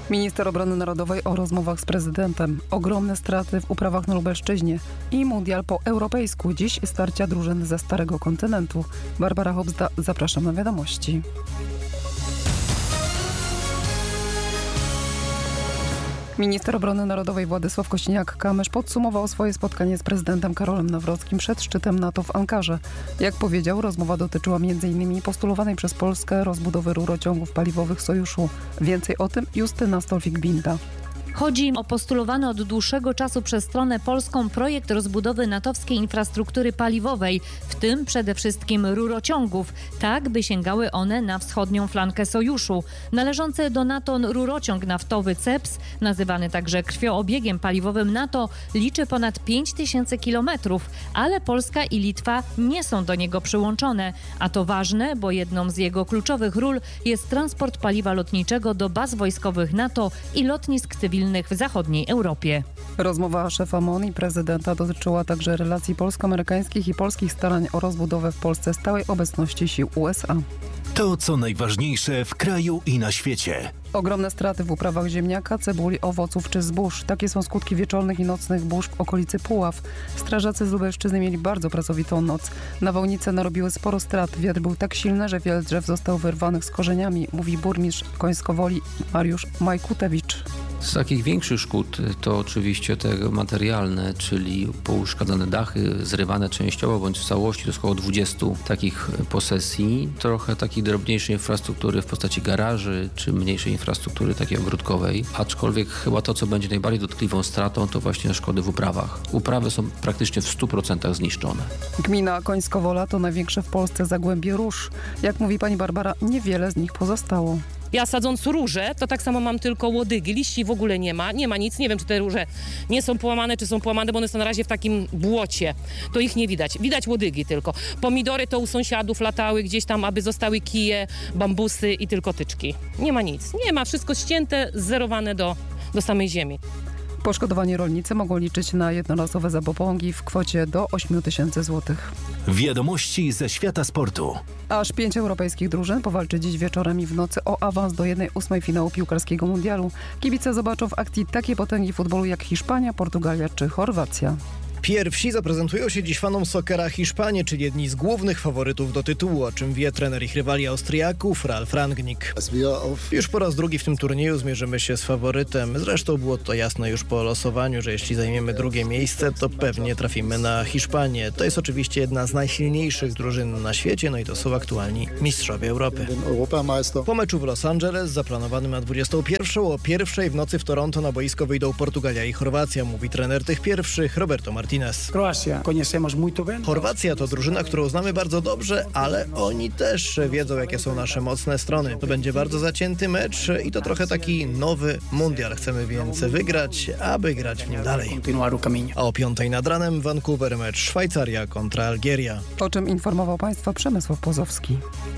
Minister Obrony Narodowej o rozmowach z prezydentem. Ogromne straty w uprawach na Lubelszczyźnie i mundial po europejsku. Dziś starcia drużyn ze Starego Kontynentu. Barbara Hobzda, zapraszam na wiadomości. Minister Obrony Narodowej Władysław Kosiniak-Kamysz podsumował swoje spotkanie z prezydentem Karolem Nawrockim przed szczytem NATO w Ankarze. Jak powiedział, rozmowa dotyczyła m.in. postulowanej przez Polskę rozbudowy rurociągów paliwowych Sojuszu. Więcej o tym Justyna Stolfik-Binda. Chodzi o postulowany od dłuższego czasu przez stronę polską projekt rozbudowy natowskiej infrastruktury paliwowej, w tym przede wszystkim rurociągów, tak by sięgały one na wschodnią flankę Sojuszu. Należący do NATO rurociąg naftowy CEPS, nazywany także krwioobiegiem paliwowym NATO, liczy ponad 5000 kilometrów, ale Polska i Litwa nie są do niego przyłączone. A to ważne, bo jedną z jego kluczowych ról jest transport paliwa lotniczego do baz wojskowych NATO i lotnisk cywilnych w zachodniej Europie. Rozmowa szefa MON i prezydenta dotyczyła także relacji polsko-amerykańskich i polskich starań o rozbudowę w Polsce stałej obecności sił USA. To, co najważniejsze w kraju i na świecie. Ogromne straty w uprawach ziemniaka, cebuli, owoców czy zbóż. Takie są skutki wieczornych i nocnych burz w okolicy Puław. Strażacy z Lubelszczyzny mieli bardzo pracowitą noc. Nawałnice narobiły sporo strat. Wiatr był tak silny, że wiele drzew zostało wyrwanych z korzeniami, mówi burmistrz Końskowoli Mariusz Majkutewicz. Z takich większych szkód to oczywiście te materialne, czyli pouszkadzane dachy, zrywane częściowo bądź w całości, to jest około 20 takich posesji. Trochę takiej drobniejszej infrastruktury w postaci garaży, czy mniejszej infrastruktury takiej ogródkowej. Aczkolwiek chyba to, co będzie najbardziej dotkliwą stratą, to właśnie szkody w uprawach. Uprawy są praktycznie w 100% zniszczone. Gmina Końskowola to największe w Polsce zagłębie róż. Jak mówi pani Barbara, niewiele z nich pozostało. Ja sadząc róże, to tak samo mam tylko łodygi, liści w ogóle nie ma nic, nie wiem czy te róże nie są połamane, czy są połamane, bo one są na razie w takim błocie, to ich nie widać, widać łodygi tylko. Pomidory to u sąsiadów latały gdzieś tam, aby zostały kije, bambusy i tylko tyczki. Nie ma nic, nie ma, wszystko ścięte, zerowane do samej ziemi. Poszkodowani rolnicy mogą liczyć na jednorazowe zapomóżki w kwocie do 8000 zł. Wiadomości ze świata sportu. Aż 5 europejskich drużyn powalczy dziś wieczorem i w nocy o awans do 1/8 finału piłkarskiego mundialu. Kibice zobaczą w akcji takie potęgi futbolu jak Hiszpania, Portugalia czy Chorwacja. Pierwsi zaprezentują się dziś fanom sokera Hiszpanie, czyli jedni z głównych faworytów do tytułu, o czym wie trener ich rywali Austriaków Ralf Rangnick. Już po raz drugi w tym turnieju zmierzymy się z faworytem. Zresztą było to jasne już po losowaniu, że jeśli zajmiemy drugie miejsce, to pewnie trafimy na Hiszpanię. To jest oczywiście jedna z najsilniejszych drużyn na świecie, no i to są aktualni mistrzowie Europy. Po meczu w Los Angeles, zaplanowanym na 21, o 1 w nocy w Toronto na boisko wyjdą Portugalia i Chorwacja, mówi trener tych pierwszych Roberto Martinez. Chorwacja to drużyna, którą znamy bardzo dobrze, ale oni też wiedzą, jakie są nasze mocne strony. To będzie bardzo zacięty mecz i to trochę taki nowy mundial. Chcemy więc wygrać, aby grać w nim dalej. A o 5 nad ranem Vancouver mecz Szwajcaria kontra Algieria. O czym informował Państwa Przemysław Pozowski.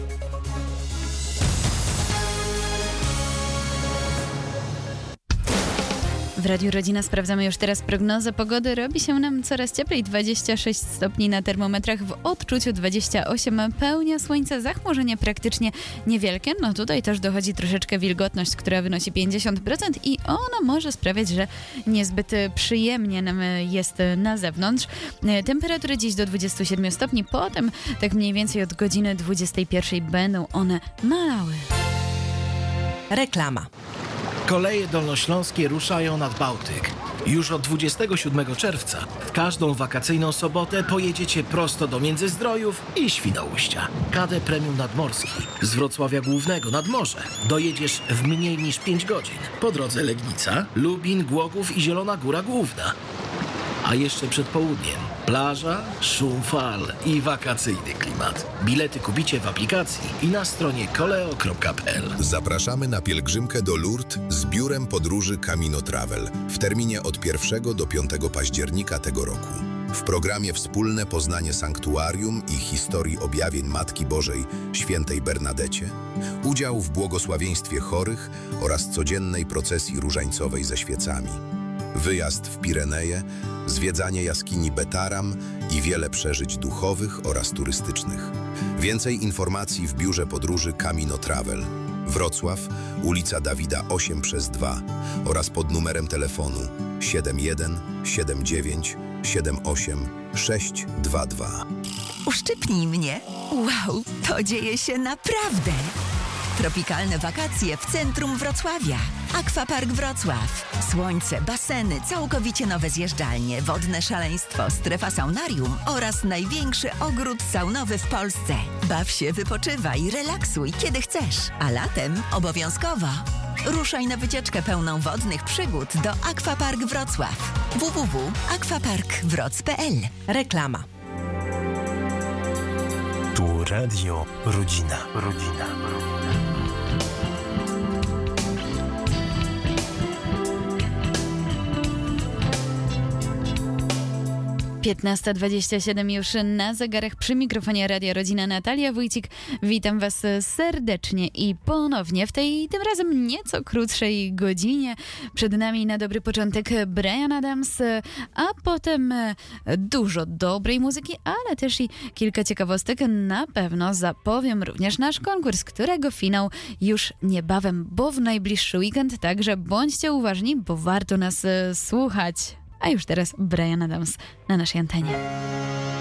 W Radiu Rodzina sprawdzamy już teraz prognozę pogody. Robi się nam coraz cieplej, 26 stopni na termometrach, w odczuciu 28, pełnia słońca, zachmurzenie praktycznie niewielkie. No tutaj też dochodzi troszeczkę wilgotność, która wynosi 50% i ona może sprawiać, że niezbyt przyjemnie nam jest na zewnątrz. Temperatury dziś do 27 stopni, potem tak mniej więcej od godziny 21 będą one malały. Reklama. Koleje dolnośląskie ruszają nad Bałtyk. Już od 27 czerwca w każdą wakacyjną sobotę pojedziecie prosto do Międzyzdrojów i Świnoujścia. KD Premium Nadmorski z Wrocławia Głównego nad morze dojedziesz w mniej niż 5 godzin. Po drodze Legnica, Lubin, Głogów i Zielona Góra Główna. A jeszcze przed południem plaża, szum fal i wakacyjny klimat. Bilety kupicie w aplikacji i na stronie koleo.pl. Zapraszamy na pielgrzymkę do Lourdes z biurem podróży Camino Travel w terminie od 1 do 5 października tego roku. W programie wspólne poznanie sanktuarium i historii objawień Matki Bożej Świętej Bernadecie, udział w błogosławieństwie chorych oraz codziennej procesji różańcowej ze świecami. Wyjazd w Pireneje, zwiedzanie jaskini Betaram i wiele przeżyć duchowych oraz turystycznych. Więcej informacji w biurze podróży Camino Travel. Wrocław, ulica Dawida 8/2 oraz pod numerem telefonu 71 79 78 622. Uszczypnij mnie. Wow, to dzieje się naprawdę. Tropikalne wakacje w centrum Wrocławia. Aquapark Wrocław. Słońce, baseny, całkowicie nowe zjeżdżalnie, wodne szaleństwo, strefa saunarium oraz największy ogród saunowy w Polsce. Baw się, wypoczywaj, relaksuj kiedy chcesz. A latem obowiązkowo. Ruszaj na wycieczkę pełną wodnych przygód do Aquapark Wrocław. www.aquaparkwroc.pl. Reklama. Tu Radio Rodzina. 15:27 już na zegarach, przy mikrofonie Radia Rodzina Natalia Wójcik. Witam Was serdecznie i ponownie w tej tym razem nieco krótszej godzinie. Przed nami na dobry początek Bryan Adams, a potem dużo dobrej muzyki, ale też i kilka ciekawostek. Na pewno zapowiem również nasz konkurs, którego finał już niebawem, bo w najbliższy weekend, także bądźcie uważni, bo warto nas słuchać. A już teraz Bryan Adams na naszej antenie.